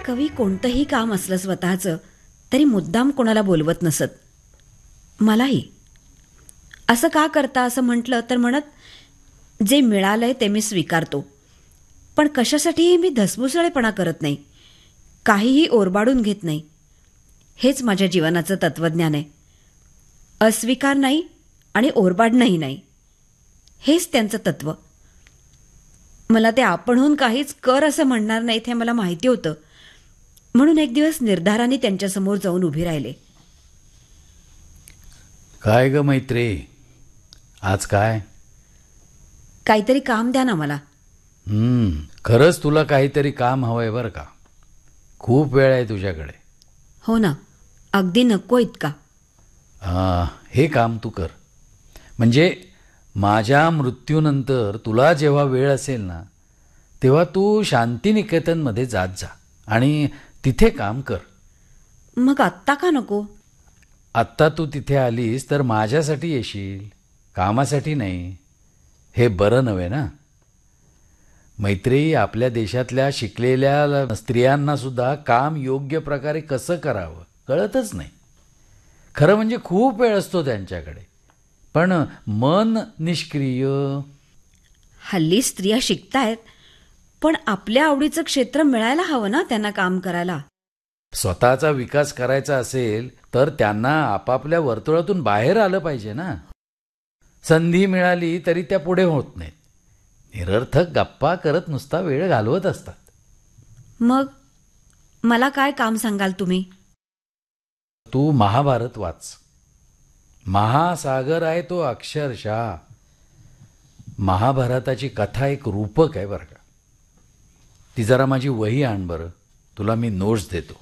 कवी कोणतंही काम असलं स्वतःचं तरी मुद्दाम कोणाला बोलवत नसत. मलाही असं का करता असं म्हटलं तर म्हणत जे मिळालंय ते मी स्वीकारतो, पण कशासाठीही मी धसमुसळेपणा करत नाही, काहीही ओरबाडून घेत नाही. हेच माझ्या जीवनाचं तत्त्वज्ञान आहे. अस्वीकार नाही आणि ओरबाडणंही नाही, हेच त्यांचं तत्त्व. मला ते आपणहून काहीच कर असं म्हणणार नाहीत हे मला माहिती होतं, म्हणून एक दिवस निर्धाराने त्यांच्यासमोर जाऊन उभी राहिले. काय ग मैत्री, आज काय? काहीतरी काम द्या ना मला. खरंच तुला काहीतरी काम हवंय बरं का. खूप वेळ आहे तुझ्याकडे. हो ना, अगदी नको इतका. हे काम तू कर. म्हणजे माझ्या मृत्यूनंतर तुला जेव्हा वेळ असेल ना, तेव्हा तू शांतिनिकेतनमध्ये जात जा आणि तिथे काम कर. मग आत्ता का नको? आत्ता तू तिथे आलीस तर माझ्यासाठी येशील, कामासाठी नाही. हे बरं नव्हे ना. मैत्री, आपल्या देशातल्या शिकलेल्या स्त्रियांना सुद्धा काम योग्य प्रकारे कसं करावं कळतच नाही. खरं म्हणजे खूप वेळ असतो त्यांच्याकडे, पण मन निष्क्रिय. हल्ली स्त्रिया शिकतायत, पण आपल्या आवडीचं क्षेत्र मिळायला हवं ना त्यांना काम करायला. स्वतःचा विकास करायचा असेल तर त्यांना आपापल्या वर्तुळातून बाहेर आलं पाहिजे ना. संधी मिळाली तरी त्या पुढे होत नाहीत. निरर्थक गप्पा करत नुसता वेळ घालवत असतात. मग मला काय काम सांगाल तुम्ही? तू महाभारत वाच. महासागर आहे तो अक्षरशः. महाभारताची कथा एक रूपक आहे बरं का. ती जरा माझी वही आण बरं, तुला मी नोट्स देतो.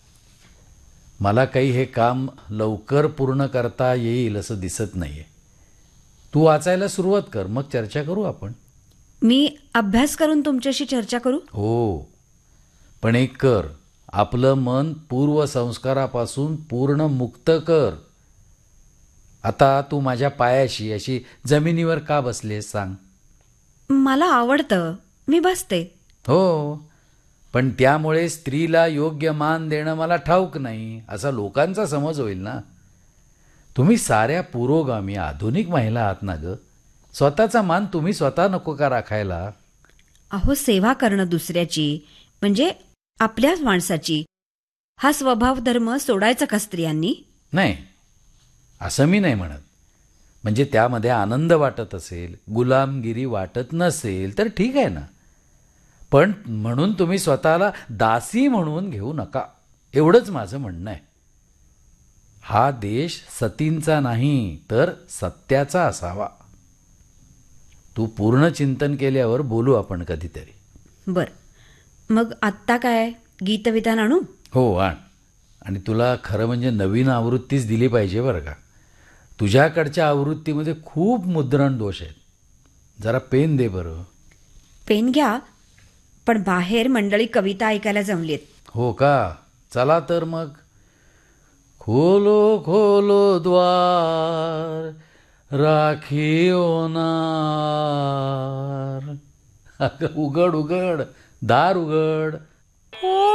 मला काही हे काम लवकर पूर्ण करता येईल असं दिसत नाहीये. तू वाचायला सुरुवात कर, मग चर्चा करू आपण. मी अभ्यास करून तुमच्याशी चर्चा करू? हो, पण एक कर, आपलं मन पूर्वसंस्कारापासून पूर्ण मुक्त कर. आता तू माझ्या पायाशी अशी जमिनीवर का बसलेस सांग? मला आवडतं, मी बसते. हो, पण त्यामुळे स्त्रीला योग्य मान देणं मला ठाऊक नाही असा लोकांचा समज होईल ना. तुम्ही साऱ्या पुरोगामी आधुनिक महिला आहात ना ग. स्वतःचा मान तुम्ही स्वतः नको का राखायला? अहो, सेवा करणं दुसऱ्याची म्हणजे आपल्याच माणसाची, हा स्वभाव धर्म सोडायचा का स्त्रियांनी? नाही, असं मी नाही म्हणत. म्हणजे त्यामध्ये आनंद वाटत असेल, गुलामगिरी वाटत नसेल तर ठीक आहे ना. पण म्हणून तुम्ही स्वतःला दासी म्हणून घेऊ नका, एवढंच माझं म्हणणं आहे. हा देश सतींचा नाही तर सत्याचा असावा. तू पूर्ण चिंतन केल्यावर बोलू आपण कधीतरी. बर, मग आत्ता काय गीतविधान आणू? हो, आण. आणि तुला खरं म्हणजे नवीन आवृत्तीच दिली पाहिजे बरं का. तुझ्याकडच्या आवृत्तीमध्ये खूप मुद्रण दोष आहेत. जरा पेन दे बरं. पेन घ्या, पण बाहेर मंडळी कविता ऐकायला जमलीत. हो का? चला तर मग. खोलो खोलो द्वार राखी ओनार. उघड उघड दार उघड.